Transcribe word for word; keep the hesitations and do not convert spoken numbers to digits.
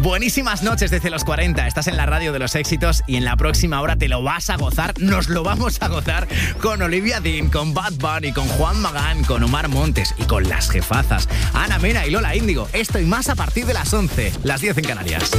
Buenísimas noches desde los cuarenta. Estás en la radio de los éxitos y en la próxima hora te lo vas a gozar, nos lo vamos a gozar con Olivia Dean, con Bad Bunny, con Juan Magán, con Omar Montes y con las jefazas Ana Mena y Lola Índigo. Esto y más a partir de las once, las diez en Canarias.